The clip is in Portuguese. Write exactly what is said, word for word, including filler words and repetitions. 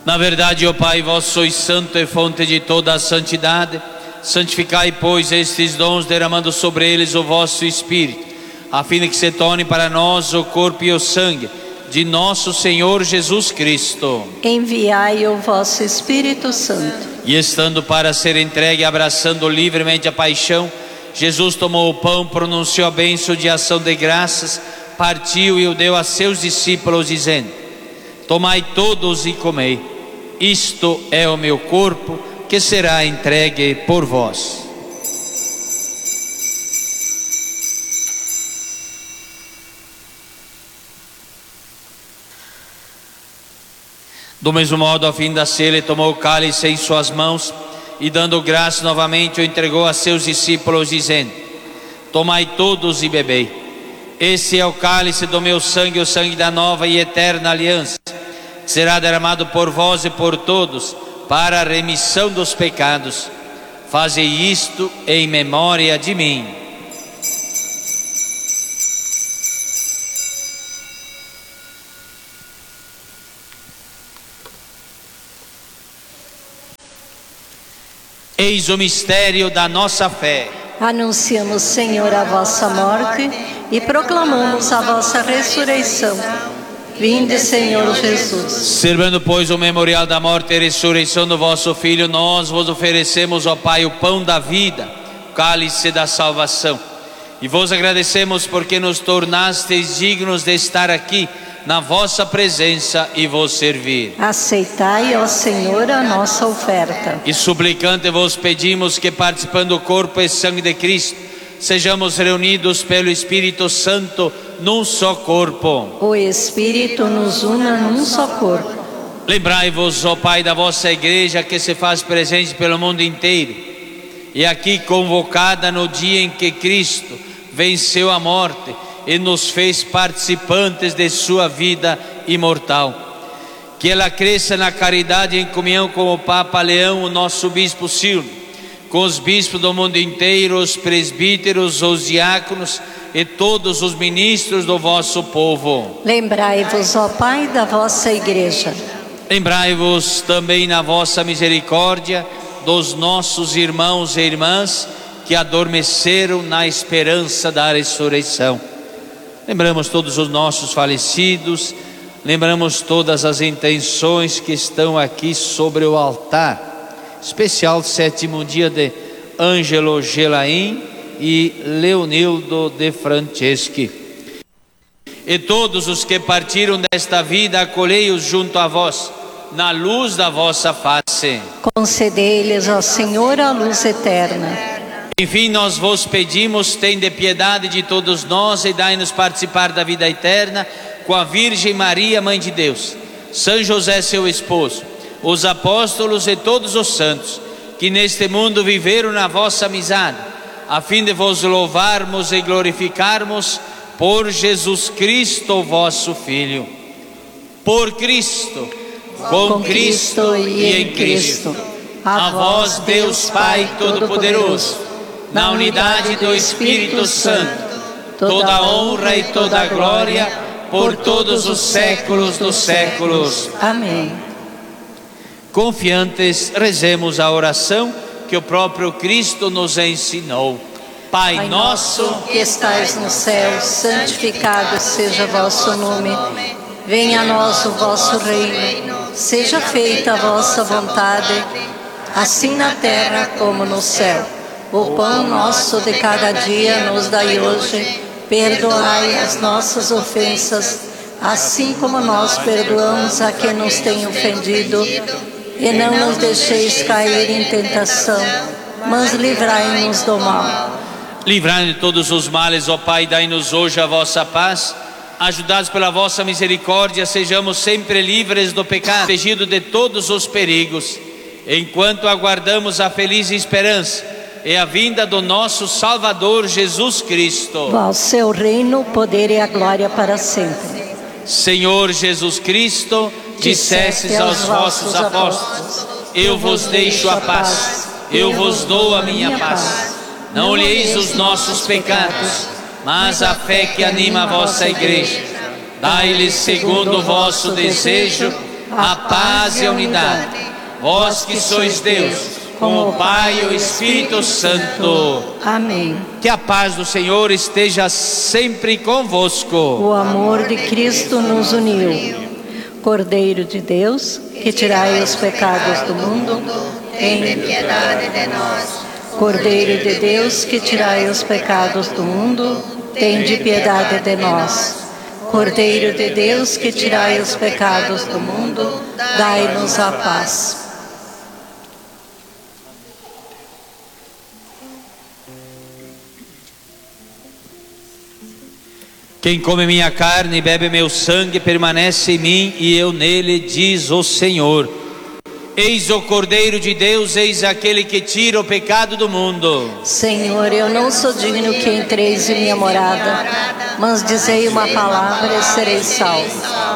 Na verdade, ó Pai, vós sois santo e fonte de toda a santidade. Santificai, pois, estes dons, derramando sobre eles o vosso Espírito, a fim de que se torne para nós o corpo e o sangue de nosso Senhor Jesus Cristo. Enviai o vosso Espírito Santo. E estando para ser entregue, abraçando livremente a paixão, Jesus tomou o pão, pronunciou a bênção de ação de graças, partiu e o deu a seus discípulos, dizendo: tomai todos e comei. Isto é o meu corpo, que será entregue por vós. Do mesmo modo, ao fim da ceia, ele tomou o cálice em suas mãos e, dando graça novamente, o entregou a seus discípulos, dizendo: tomai todos e bebei. Esse é o cálice do meu sangue, o sangue da nova e eterna aliança, que será derramado por vós e por todos para a remissão dos pecados. Fazei isto em memória de mim. Eis o mistério da nossa fé. Anunciamos, Senhor, a vossa morte e proclamamos a vossa ressurreição. Vinde, Senhor Jesus. Servando, pois, o memorial da morte e ressurreição do vosso Filho, nós vos oferecemos, ó Pai, o pão da vida, o cálice da salvação. E vos agradecemos porque nos tornastes dignos de estar aqui na vossa presença e vos servir. Aceitai, ó Senhor, a nossa oferta. E suplicante vos pedimos que, participando do corpo e sangue de Cristo, sejamos reunidos pelo Espírito Santo num só corpo. O Espírito nos una num só corpo. Lembrai-vos, ó Pai, da vossa igreja que se faz presente pelo mundo inteiro, e aqui convocada no dia em que Cristo venceu a morte e nos fez participantes de sua vida imortal. Que ela cresça na caridade em comunhão com o Papa Leão, o nosso Bispo Silvio, com os bispos do mundo inteiro, os presbíteros, os diáconos e todos os ministros do vosso povo. Lembrai-vos, ó Pai, da vossa igreja. Lembrai-vos também na vossa misericórdia dos nossos irmãos e irmãs que adormeceram na esperança da ressurreição. Lembramos todos os nossos falecidos, lembramos todas as intenções que estão aqui sobre o altar, especial sétimo dia de Ângelo Gelaim e Leonildo de Franceschi. E todos os que partiram desta vida, acolhei-os junto a vós, na luz da vossa face. Concedei-lhes, ó Senhor, a luz eterna. Enfim, nós vos pedimos, tende piedade de todos nós e dai-nos participar da vida eterna com a Virgem Maria, Mãe de Deus, São José, seu esposo, os apóstolos e todos os santos que neste mundo viveram na vossa amizade, a fim de vos louvarmos e glorificarmos por Jesus Cristo, vosso Filho. Por Cristo, com, com Cristo, Cristo e em Cristo, Cristo. A vós, Deus Pai Todo-Poderoso, na unidade do Espírito Santo, toda a honra e toda a glória por todos os séculos dos séculos. Amém. Confiantes, rezemos a oração que o próprio Cristo nos ensinou. Pai, Pai nosso, que estais no céu, santificado seja vosso nome. Venha a nós o vosso reino. Seja feita a vossa vontade, assim na terra como no céu. O pão nosso de cada dia nos dai hoje. Perdoai as nossas ofensas, assim como nós perdoamos a quem nos tem ofendido. E não nos deixeis cair em tentação, mas livrai-nos do mal. Livrai-nos de todos os males, ó Pai, dai-nos hoje a vossa paz. Ajudados pela vossa misericórdia, sejamos sempre livres do pecado, protegidos de todos os perigos, enquanto aguardamos a feliz esperança e a vinda do nosso Salvador Jesus Cristo. Ao seu reino, o poder e a glória para sempre. Senhor Jesus Cristo, dissestes aos vossos apóstolos: eu vos deixo a paz, eu vos dou a minha paz. Não olheis os nossos pecados, mas a fé que anima a vossa igreja. Dai-lhes segundo o vosso desejo a paz e a unidade. Vós que sois Deus, com o Pai e o Espírito Santo. Amém. Que a paz do Senhor esteja sempre convosco. O amor de Cristo nos uniu. Cordeiro de Deus, que tirai os pecados do mundo, tem piedade de nós. Cordeiro de Deus, que tirai os pecados do mundo, tende piedade de nós. Cordeiro de Deus, que tirai os pecados do mundo, dai-nos a paz. Quem come minha carne e bebe meu sangue permanece em mim e eu nele, diz o Senhor. Eis o Cordeiro de Deus, eis aquele que tira o pecado do mundo. Senhor, eu não sou digno que entreis em minha morada, mas dizei uma palavra e serei salvo.